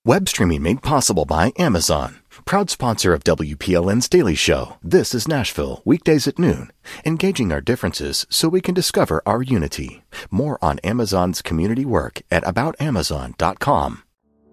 Web streaming made possible by Amazon. Proud sponsor of WPLN's Daily Show. This is Nashville, weekdays at noon. Engaging our differences so we can discover our unity. More on Amazon's community work at aboutamazon.com.